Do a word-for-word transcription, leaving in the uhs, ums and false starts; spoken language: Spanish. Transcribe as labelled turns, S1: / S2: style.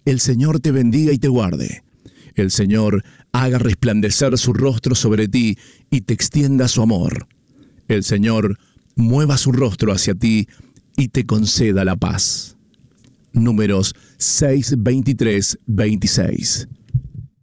S1: El Señor te bendiga y te guarde. El Señor haga resplandecer su rostro sobre ti y te extienda su amor. El Señor mueva su rostro hacia ti y te conceda la paz. Números seis, veintitrés, veintiséis.